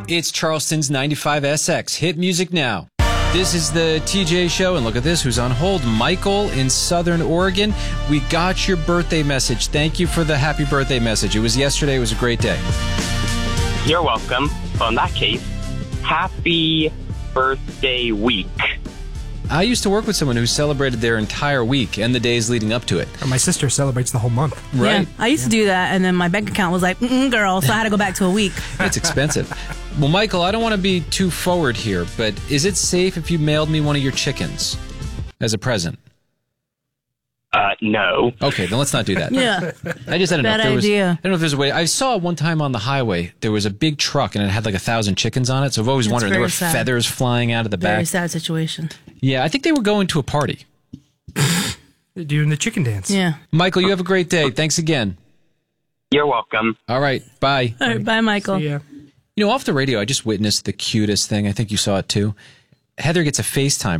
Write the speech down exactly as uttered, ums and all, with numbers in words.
It's Charleston's ninety-five S X. Hit music now. This is the T J Show, and look at this, who's on hold. Michael in Southern Oregon. We got your birthday message. Thank you for the happy birthday message. It was yesterday. It was a great day. You're welcome. Well, in that case, happy birthday week. I used to work with someone who celebrated their entire week and the days leading up to it. Or my sister celebrates the whole month. Right. Yeah, I used to do that, and then my bank account was like, mm girl, so I had to go back to a week. It's expensive. Well, Michael, I don't want to be too forward here, but is it safe if you mailed me one of your chickens as a present? Uh, no. Okay, then let's not do that. Yeah. I just I don't know Bad if there was, idea. I don't know if there's a way. I saw one time on the highway there was a big truck and it had like a thousand chickens on it. So I've always That's wondered there very were sad. feathers flying out of the Very back. sad situation. Yeah, I think they were going to a party. They're doing the chicken dance. Yeah. Michael, you have a great day. Thanks again. You're welcome. All right, bye. All right, bye, Michael. Yeah. You know, off the radio, I just witnessed the cutest thing. I think you saw it too. Heather gets a FaceTime